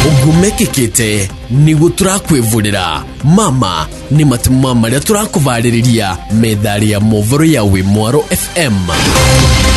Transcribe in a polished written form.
ugumekekete nigo turakwivurira mama ni matumwa maria turakuvariria methali ya movoro ya Wimwaro FM.